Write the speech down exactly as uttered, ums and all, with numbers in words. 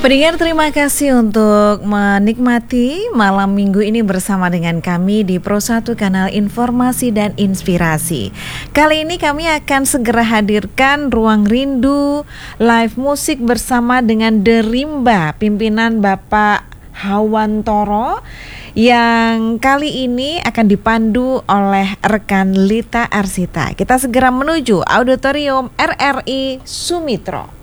Pendengar, terima kasih untuk menikmati malam minggu ini bersama dengan kami di Pro satu Kanal Informasi dan Inspirasi. Kali ini kami akan segera hadirkan Ruang Rindu live musik bersama dengan The Rimba, pimpinan Bapak Hawantoro, yang kali ini akan dipandu oleh rekan Lita Arsita. Kita segera menuju Auditorium R R I Sumitro.